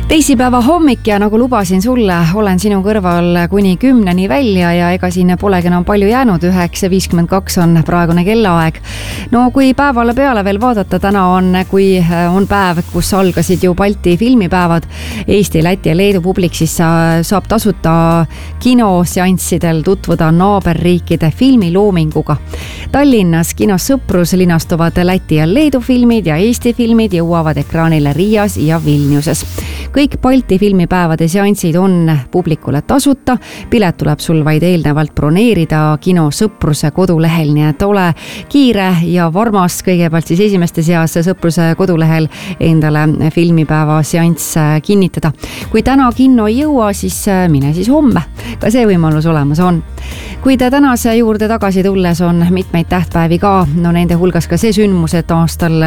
Teisipäeva hommik ja nagu lubasin sulle, olen sinu kõrval kuni 10 välja ja ega siin polegi enam palju jäänud, 9:52 on praegune kellaaeg. No kui päevale peale veel vaadata, täna kui on päev, kus algasid ju Balti filmipäevad, Eesti, Läti ja Leedu publik, siis saab tasuta kinoseanssidel tutvuda naaberriikide filmiloominguga. Tallinnas kinos Sõprus linastuvad Läti ja Leedu filmid ja Eesti filmid jõuavad ekraanile Riias ja Vilniuses. Kõik Balti filmipäevade seansid on publikule tasuta, pilet tuleb sul vaid eelnevalt broneerida kino Sõpruse kodulehel, nii et ole kiire ja varmas kõigepealt siis esimeste seas Sõpruse kodulehel endale filmipäeva seanss kinnitada. Kui täna kinno ei jõua, siis mine siis homme, ka see võimalus olemas on. Kui te tänase juurde tagasi tulles on mitmeid tähtpäevi ka, no nende hulgas ka see sündmus, et aastal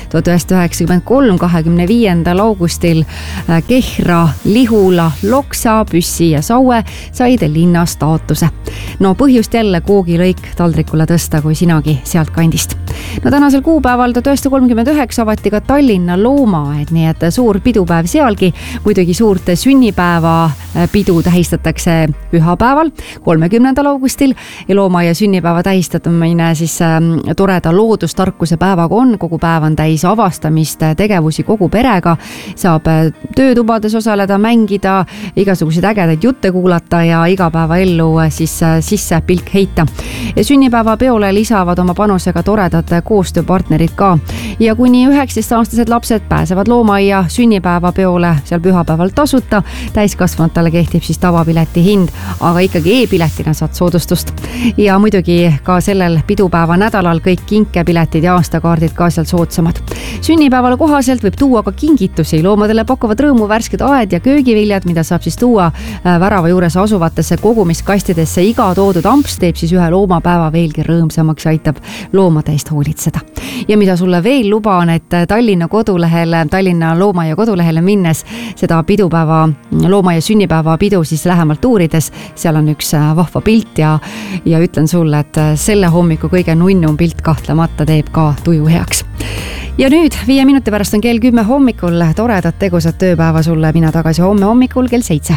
1993, 25. augustil Kehra, Lihula, Loksa, Püssi ja Saue said linna staatuse. No põhjust jälle koogilõik taldrikule tõsta, kui sinagi sealt kandist. No tänasel kuupäeval 1939 avati ka Tallinna loomaaed, nii et suur pidupäev sealgi. Muidugi suurt sünnipäeva pidu tähistatakse pühapäeval, 30. augustil ja loomaaia sünnipäeva tähistatumine siis toreda loodustarkuse päevaga on. Kogu päev on täis avastamist, tegevusi kogu perega, saab töötubades osaleda, mängida, igasuguseid ägedaid jutte kuulata ja igapäevaellu siis sisse pilk heita. Ja sünnipäeva peole lisavad oma panusega toredad koostööpartnerid ka. Ja kuni 19-aastased lapsed pääsevad loomaaia sünnipäeva peole seal pühapäeval tasuta. Täiskasvanutele kehtib siis tavapileti hind, aga ikkagi e-piletina saad soodustust. Ja muidugi ka sellel pidupäeva nädalal kõik kinkepiletid ja aastakaardid ka sealt soodsamad. Sünnipäevale kohaselt võib tuua ka kingitusi. Loomadele pakuvad rõõmu värsked aed ja köögiviljad, mida saab siis tuua värava juures asuvatesse kogumiskastidesse. Iga toodud amps teeb siis ühe loomapäeva veelgi rõõmsamaks, aitab loomade eest hoolitseda. Ja mida sulle veel luban, et Tallinna loomaaia kodulehele minnes seda pidupäeva, loomaaia sünnipäeva pidu siis lähemalt uurides, seal on üks vahva pilt ja ütlen sulle, et selle hommiku kõige nunnum pilt kahtlemata teeb ka tuju heaks. Ja nüüd 5 minuti pärast on kell 10 hommikul, toredat tegusat tööpäeva sulle, mina tagasi homme hommikul kell 7.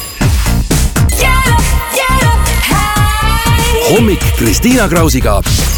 Hommik Kristiina Krausiga.